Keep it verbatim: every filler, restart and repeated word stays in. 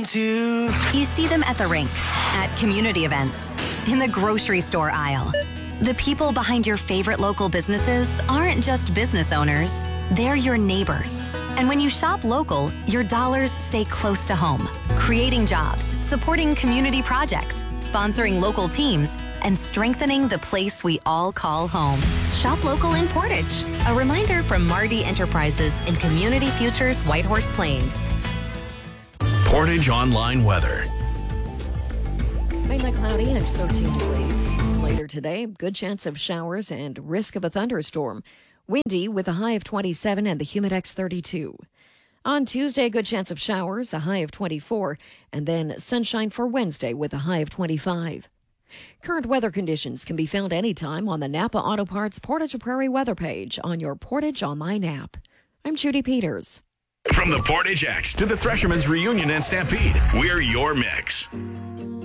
to. You see them at the rink, at community events, in the grocery store aisle. The people behind your favorite local businesses aren't just business owners, they're your neighbors. And when you shop local, your dollars stay close to home, creating jobs, supporting community projects, sponsoring local teams, and strengthening the place we all call home. Shop local in Portage. A reminder from Marty Enterprises in Community Futures Whitehorse Plains. Portage Online Weather. Mainly cloudy and thirteen degrees. Later today, good chance of showers and risk of a thunderstorm. Windy with a high of twenty-seven and the humidex thirty-two. On Tuesday, good chance of showers, a high of twenty-four, and then sunshine for Wednesday with a high of twenty-five. Current weather conditions can be found anytime on the Napa Auto Parts Portage Prairie weather page on your Portage Online app. I'm Judy Peters. From the Portage X to the Threshermen's Reunion and Stampede, we're your mix.